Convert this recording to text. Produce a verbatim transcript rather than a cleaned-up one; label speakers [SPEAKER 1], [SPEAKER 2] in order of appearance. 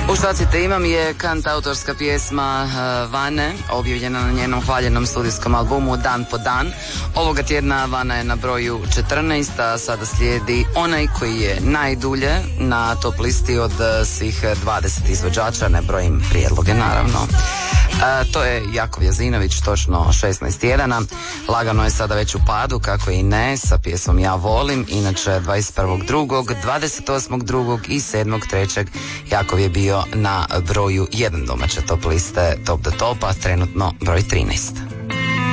[SPEAKER 1] U Šta te imam je kant autorska pjesma uh, Vane, objavljena na njenom hvaljenom studijskom albumu Dan po dan. Ovoga tjedna Vana je na broju četrnaest, a sada slijedi onaj koji je najdulje na top listi od uh, svih dvadeset izvođača, ne brojim prijedloge naravno. Uh, to je Jakov Jazinović, točno šesnaest tjedana. Lagano je sada već u padu, kako i ne, sa pjesmom Ja volim. Inače dvadeset prvog drugog, dvadeset osmog drugog i sedmog trećeg Jakov je bio na broju jedan domaće top liste Top do Topa, trenutno broj trinaest.